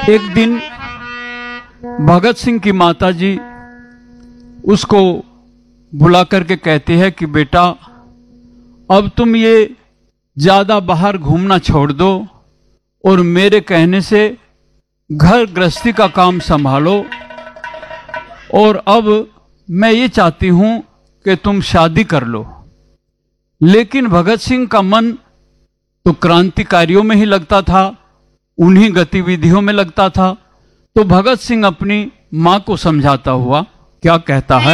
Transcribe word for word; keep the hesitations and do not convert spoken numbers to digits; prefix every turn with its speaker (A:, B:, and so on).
A: एक दिन भगत सिंह की माताजी उसको बुला करके कहती है कि बेटा अब तुम ये ज्यादा बाहर घूमना छोड़ दो और मेरे कहने से घर गृहस्थी का काम संभालो, और अब मैं ये चाहती हूं कि तुम शादी कर लो। लेकिन भगत सिंह का मन तो क्रांतिकारियों में ही लगता था, उन्हीं गतिविधियों में लगता था। तो भगत सिंह अपनी मां को समझाता हुआ क्या कहता है।